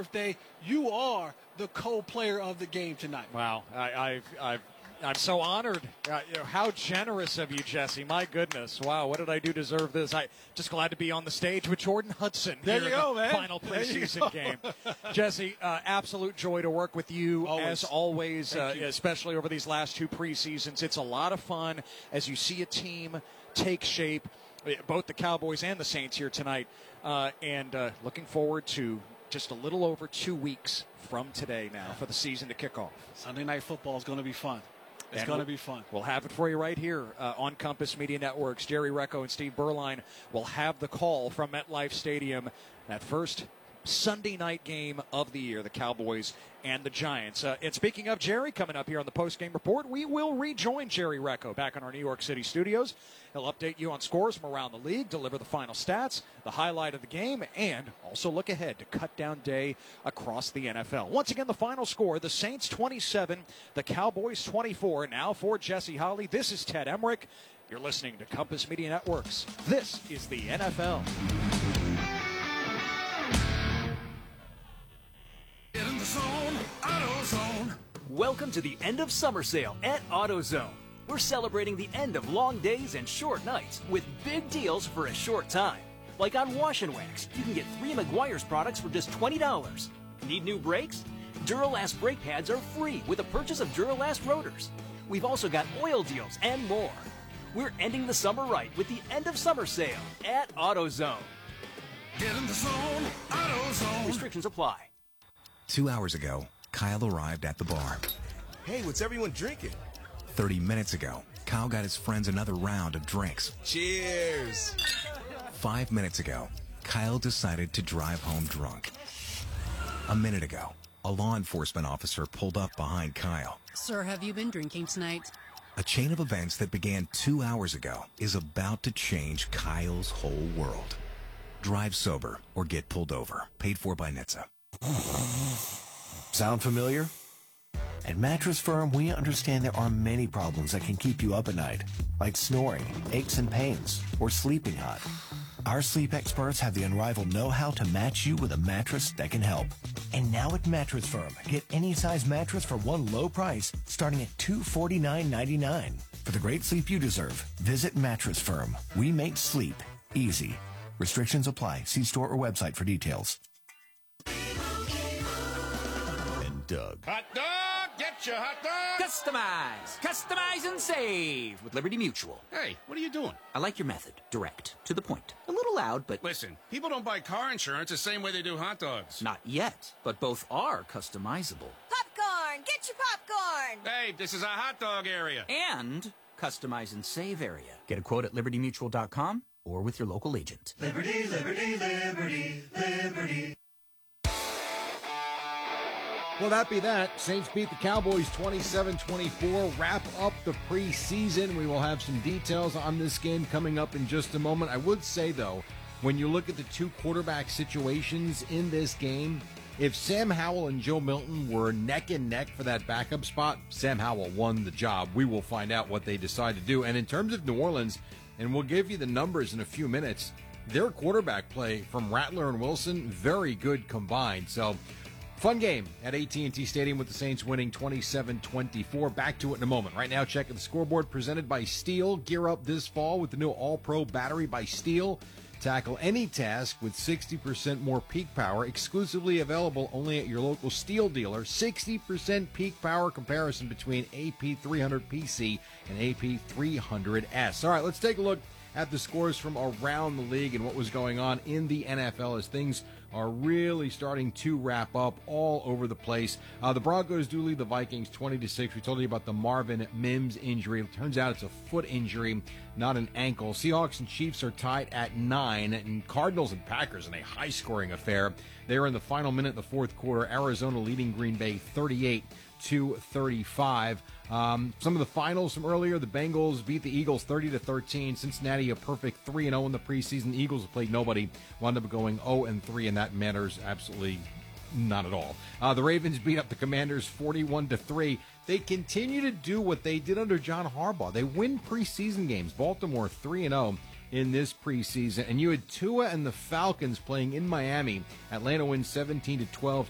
birthday. You are the co-player of the game tonight. Wow, I'm so honored. How generous of you, Jesse. My goodness. Wow, what did I do to deserve this? I'm just glad to be on the stage with Jordan Hudson there here you go, in the man. final preseason game. Jesse, absolute joy to work with you as always, especially over these last two preseasons. It's a lot of fun as you see a team take shape, both the Cowboys and the Saints here tonight, and looking forward to just a little over 2 weeks from today now for the season to kick off. Sunday Night Football is going to be fun. It's going to be fun. We'll have it for you right here on Compass Media Networks. Jerry Recco and Steve Berline will have the call from MetLife Stadium. That first Sunday night game of the year, the Cowboys and the Giants. And speaking of Jerry, coming up here on the post-game report, we will rejoin Jerry Recco back in our New York City studios. He'll update you on scores from around the league, deliver the final stats, the highlight of the game, and also look ahead to cut-down day across the NFL. Once again, the final score, the Saints 27, the Cowboys 24. Now for Jesse Holley, this is Ted Emmerich. You're listening to Compass Media Networks. This is the NFL. Get in the zone, AutoZone. Welcome to the end of summer sale at AutoZone. We're celebrating the end of long days and short nights with big deals for a short time. Like on Wash and Wax, you can get 3 Meguiar's products for just $20. Need new brakes? Duralast brake pads are free with a purchase of Duralast rotors. We've also got oil deals and more. We're ending the summer right with the end of summer sale at AutoZone. Get in the zone, AutoZone. Restrictions apply. 2 hours ago, Kyle arrived at the bar. Hey, what's everyone drinking? 30 minutes ago, Kyle got his friends another round of drinks. Cheers! 5 minutes ago, Kyle decided to drive home drunk. A minute ago, a law enforcement officer pulled up behind Kyle. Sir, have you been drinking tonight? A chain of events that began 2 hours ago is about to change Kyle's whole world. Drive sober or get pulled over. Paid for by NHTSA. Sound familiar? At Mattress Firm, we understand there are many problems that can keep you up at night, like snoring, aches and pains, or sleeping hot. Our sleep experts have the unrivaled know-how to match you with a mattress that can help. And now at Mattress Firm, get any size mattress for one low price, starting at $249.99. For the great sleep you deserve, visit Mattress Firm. We make sleep easy. Restrictions apply. See store or website for details. And Doug. Hot dog, get your hot dog. Customize and save with Liberty Mutual. Hey, what are you doing? I like your method. Direct, to the point. A little loud, but Listen, people don't buy car insurance the same way they do hot dogs. not yet. But both are customizable. Popcorn! Get your popcorn! Hey, this is a hot dog area. And customize and save area. Get a quote at libertymutual.com or with your local agent. Liberty, liberty, liberty, liberty. Well, that be that. Saints beat the Cowboys 27-24. Wrap up the preseason. We will have some details on this game coming up in just a moment. I would say, though, when you look at the two quarterback situations in this game, if Sam Howell and Joe Milton were neck and neck for that backup spot, Sam Howell won the job. We will find out what they decide to do. And in terms of New Orleans, and we'll give you the numbers in a few minutes, their quarterback play from Rattler and Wilson, very good combined. So, fun game at AT&T Stadium with the Saints winning 27-24. Back to it in a moment. Right now, check the scoreboard presented by Steel. Gear up this fall with the new All-Pro battery by Steel. Tackle any task with 60% more peak power. Exclusively available only at your local Steel dealer. 60% peak power comparison between AP300PC and AP300S. All right, let's take a look at the scores from around the league and what was going on in the NFL as things are really starting to wrap up all over the place. The Broncos do lead the Vikings 20-6. We told you about the Marvin Mims injury. It turns out it's a foot injury, not an ankle. Seahawks and Chiefs are tied at 9, and Cardinals and Packers in a high-scoring affair. They are in the final minute of the fourth quarter. Arizona leading Green Bay 38-35. Some of the finals from earlier, the Bengals beat the Eagles 30-13. Cincinnati a perfect 3-0 in the preseason. The Eagles have played nobody, wound up going 0-3, and that matters absolutely not at all. The Ravens beat up the Commanders 41-3. They continue to do what they did under John Harbaugh. They win preseason games. Baltimore 3-0 in this preseason. And you had Tua and the Falcons playing in Miami. Atlanta wins 17-12.